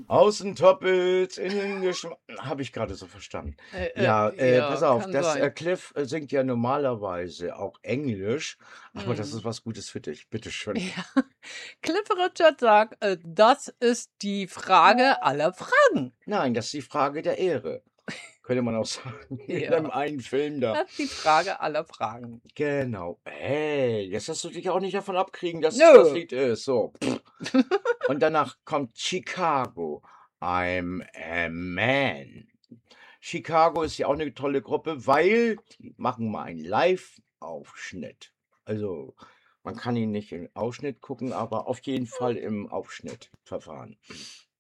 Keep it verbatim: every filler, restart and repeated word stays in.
Außen Toppelt, innen Geschma habe ich gerade so verstanden. Äh, Ja, äh, äh, pass ja, auf, kann das, äh, sein. Cliff, äh, singt ja normalerweise auch Englisch, aber das ist Mhm. was Gutes für dich. Bitte schön. Ja. Cliff Richard sagt, äh, das ist die Frage aller Fragen. Nein, das ist die Frage der Ehre, könnte man auch sagen in dem Ja, einen Film da. das ist die Frage aller Fragen. Genau. Hey, jetzt lässt du dich auch nicht davon abkriegen, dass es das Nö. Lied ist, so. Und danach kommt Chicago, I'm a Man. Chicago ist ja auch 'ne tolle Gruppe, weil die machen mal einen Live-Aufschnitt. Also, man kann ihn nicht im Ausschnitt gucken, aber auf jeden Fall im Aufschnittverfahren.